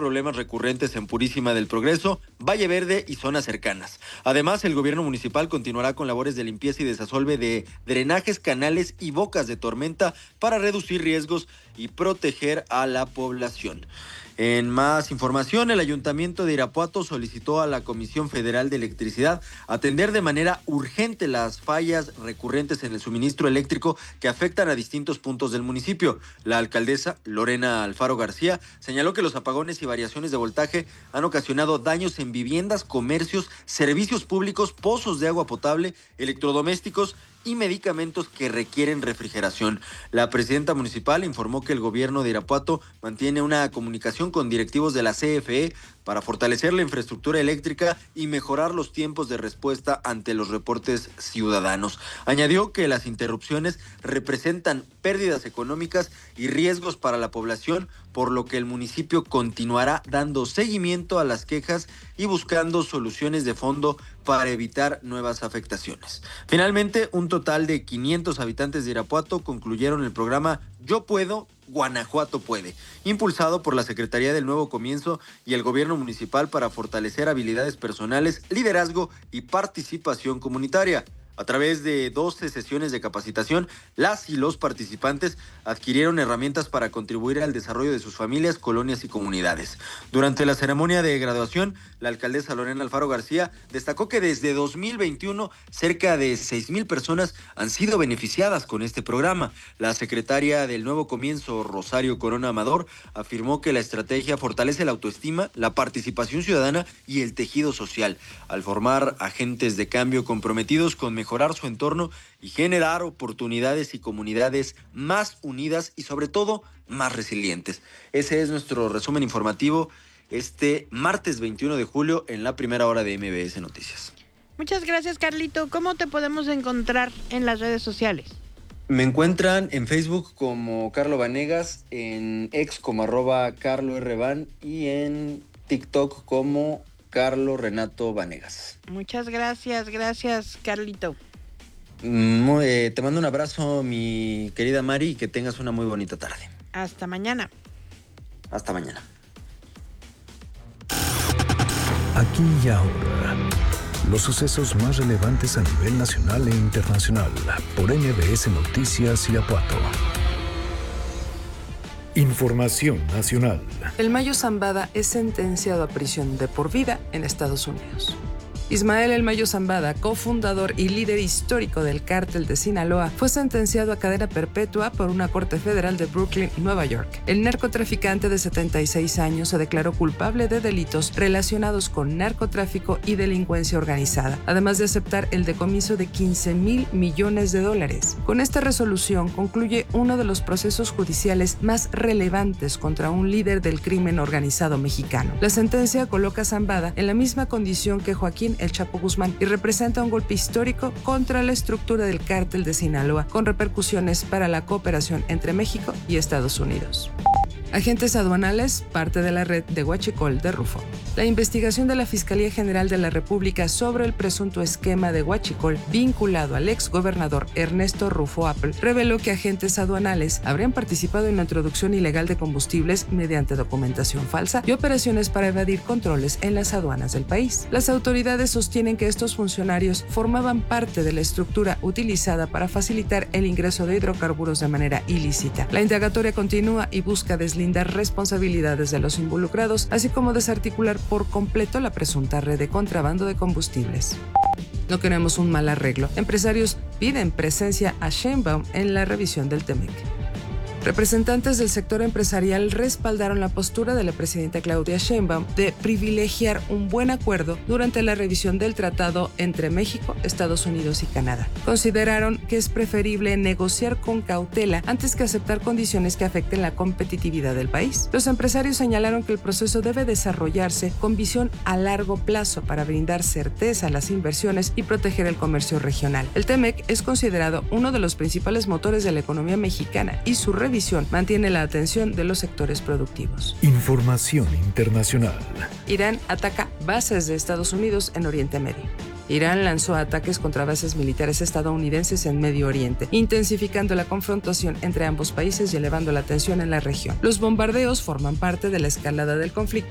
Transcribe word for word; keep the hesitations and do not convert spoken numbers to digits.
problemas recurrentes en Purísima del Progreso, Valle Verde y zonas cercanas. Además, el gobierno municipal continuará con labores de limpieza y desasolve de drenajes, canales y bocas de tormenta para reducir riesgos y proteger a la población. En más información, el Ayuntamiento de Irapuato solicitó a la Comisión Federal de Electricidad atender de manera urgente las fallas recurrentes en el suministro eléctrico que afectan a distintos puntos del municipio. La alcaldesa Lorena Alfaro García señaló que los apagones y variaciones de voltaje han ocasionado daños en viviendas, comercios, servicios públicos, pozos de agua potable, electrodomésticos y medicamentos que requieren refrigeración. La presidenta municipal informó que el gobierno de Irapuato mantiene una comunicación con directivos de la C F E para fortalecer la infraestructura eléctrica y mejorar los tiempos de respuesta ante los reportes ciudadanos. Añadió que las interrupciones representan pérdidas económicas y riesgos para la población, por lo que el municipio continuará dando seguimiento a las quejas y buscando soluciones de fondo para evitar nuevas afectaciones. Finalmente, un total de quinientos habitantes de Irapuato concluyeron el programa Yo Puedo, Guanajuato Puede, impulsado por la Secretaría del Nuevo Comienzo y el gobierno municipal para fortalecer habilidades personales, liderazgo y participación comunitaria. A través de doce sesiones de capacitación, las y los participantes adquirieron herramientas para contribuir al desarrollo de sus familias, colonias y comunidades. Durante la ceremonia de graduación, la alcaldesa Lorena Alfaro García destacó que desde dos mil veintiuno cerca de seis mil personas han sido beneficiadas con este programa. La secretaria del Nuevo Comienzo, Rosario Corona Amador, afirmó que la estrategia fortalece la autoestima, la participación ciudadana y el tejido social, al formar agentes de cambio comprometidos con mejorar su entorno y generar oportunidades y comunidades más unidas y sobre todo más resilientes. Ese es nuestro resumen informativo este martes veintiuno de julio en la primera hora de M B S Noticias. Muchas gracias, Carlito. ¿Cómo te podemos encontrar en las redes sociales? Me encuentran en Facebook como Carlo Vanegas, en X como arroba Carlo R. Van y en TikTok como Carlo Renato Vanegas. Muchas gracias, gracias, Carlito. Muy, eh, te mando un abrazo, mi querida Mari, y que tengas una muy bonita tarde. Hasta mañana. Hasta mañana. Aquí y ahora, los sucesos más relevantes a nivel nacional e internacional por M B S Noticias Irapuato. Información nacional. El Mayo Zambada es sentenciado a prisión de por vida en Estados Unidos. Ismael El Mayo Zambada, cofundador y líder histórico del cártel de Sinaloa, fue sentenciado a cadena perpetua por una corte federal de Brooklyn, Nueva York. El narcotraficante de setenta y seis años se declaró culpable de delitos relacionados con narcotráfico y delincuencia organizada, además de aceptar el decomiso de quince mil millones de dólares. Con esta resolución concluye uno de los procesos judiciales más relevantes contra un líder del crimen organizado mexicano. La sentencia coloca a Zambada en la misma condición que Joaquín El Chapo Guzmán y representa un golpe histórico contra la estructura del cártel de Sinaloa, con repercusiones para la cooperación entre México y Estados Unidos. Agentes aduanales, parte de la red de huachicol de Rufo. La investigación de la Fiscalía General de la República sobre el presunto esquema de huachicol vinculado al exgobernador Ernesto Rufo Apple reveló que agentes aduanales habrían participado en la introducción ilegal de combustibles mediante documentación falsa y operaciones para evadir controles en las aduanas del país. Las autoridades sostienen que estos funcionarios formaban parte de la estructura utilizada para facilitar el ingreso de hidrocarburos de manera ilícita. La indagatoria continúa y busca deslindar responsabilidades de los involucrados, así como desarticular por completo la presunta red de contrabando de combustibles. No queremos un mal arreglo. Empresarios piden presencia a Sheinbaum en la revisión del T-MEC. Representantes del sector empresarial respaldaron la postura de la presidenta Claudia Sheinbaum de privilegiar un buen acuerdo durante la revisión del tratado entre México, Estados Unidos y Canadá. Consideraron que es preferible negociar con cautela antes que aceptar condiciones que afecten la competitividad del país. Los empresarios señalaron que el proceso debe desarrollarse con visión a largo plazo para brindar certeza a las inversiones y proteger el comercio regional. El T-MEC es considerado uno de los principales motores de la economía mexicana y su revisión mantiene la atención de los sectores productivos. Información internacional. Irán ataca bases de Estados Unidos en Oriente Medio. Irán lanzó ataques contra bases militares estadounidenses en Medio Oriente, intensificando la confrontación entre ambos países y elevando la tensión en la región. Los bombardeos forman parte de la escalada del conflicto